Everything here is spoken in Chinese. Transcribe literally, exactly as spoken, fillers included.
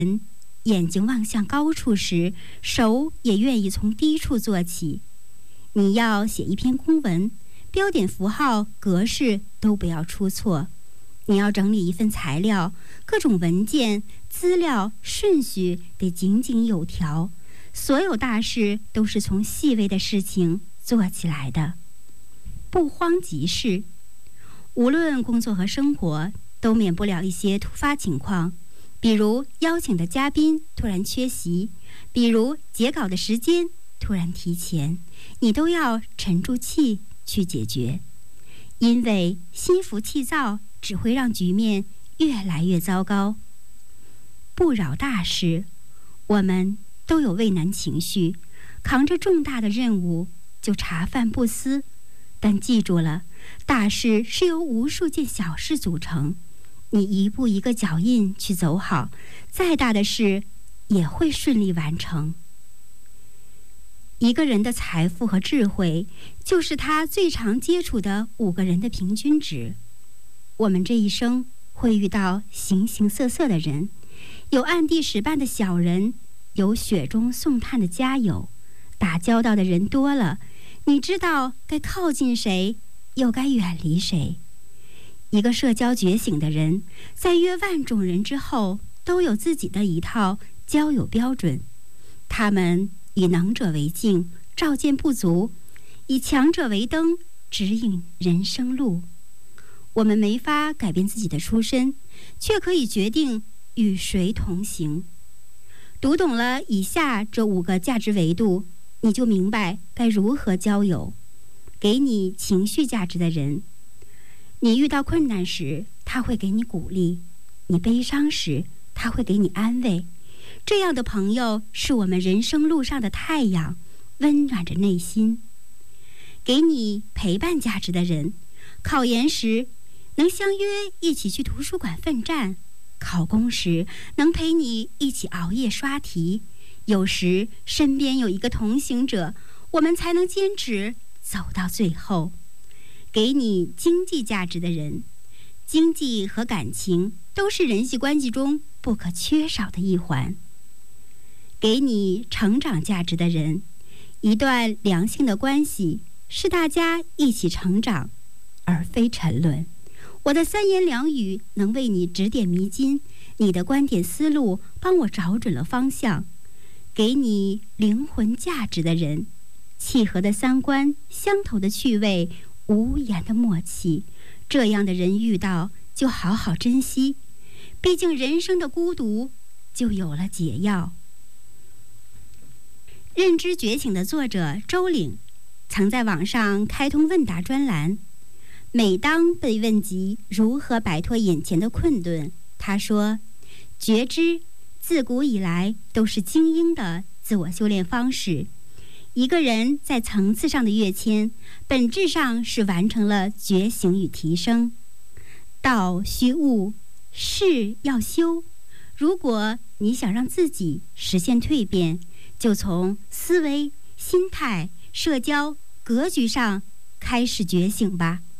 眼睛望向高处时，手也愿意从低处做起。你要写一篇公文，标点符号格式都不要出错。你要整理一份材料，各种文件资料顺序得井井有条。所有大事都是从细微的事情做起来的，不慌急事。无论工作和生活，都免不了一些突发情况，比如邀请的嘉宾突然缺席，比如截稿的时间突然提前，你都要沉住气去解决。因为心浮气躁只会让局面越来越糟糕。不扰大事，我们都有畏难情绪，扛着重大的任务就茶饭不思。但记住了，大事是由无数件小事组成，你一步一个脚印去走好，再大的事也会顺利完成。一个人的财富和智慧，就是他最常接触的五个人的平均值。我们这一生会遇到形形色色的人，有暗地使绊的小人，有雪中送炭的家友。打交道的人多了，你知道该靠近谁，又该远离谁。一个社交觉醒的人，在约万种人之后，都有自己的一套交友标准。他们以能者为镜，照见不足；以强者为灯，指引人生路。我们没法改变自己的出身，却可以决定与谁同行。读懂了以下这五个价值维度，你就明白该如何交友。给你情绪价值的人，你遇到困难时，他会给你鼓励；你悲伤时，他会给你安慰。这样的朋友是我们人生路上的太阳，温暖着内心。给你陪伴价值的人，考研时能相约一起去图书馆奋战，考公时能陪你一起熬夜刷题。有时身边有一个同行者，我们才能坚持走到最后。给你经济价值的人，经济和感情都是人际关系中不可缺少的一环。给你成长价值的人，一段良性的关系是大家一起成长，而非沉沦。我的三言两语能为你指点迷津，你的观点思路帮我找准了方向。给你灵魂价值的人，契合的三观，相投的趣味，无言的默契。这样的人遇到就好好珍惜，毕竟人生的孤独就有了解药。认知觉醒的作者周岭曾在网上开通问答专栏，每当被问及如何摆脱眼前的困顿，他说：觉知自古以来都是精英的自我修炼方式。一个人在层次上的跃迁，本质上是完成了觉醒与提升。道须悟，事要修。如果你想让自己实现蜕变，就从思维、心态、社交、格局上开始觉醒吧。